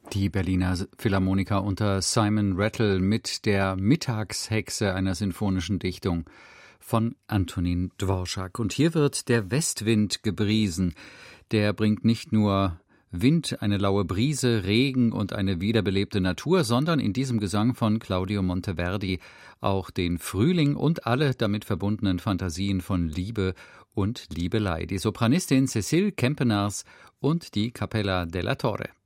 Die Berliner Philharmoniker unter Simon Rattle mit der Mittagshexe einer sinfonischen Dichtung von Antonin Dvorak. Und hier wird der Westwind gepriesen. Der bringt nicht nur Wind, eine laue Brise, Regen und eine wiederbelebte Natur, sondern in diesem Gesang von Claudio Monteverdi auch den Frühling und alle damit verbundenen Fantasien von Liebe und Liebelei. Die Sopranistin Cécile Kempenars und die Capella della Torre.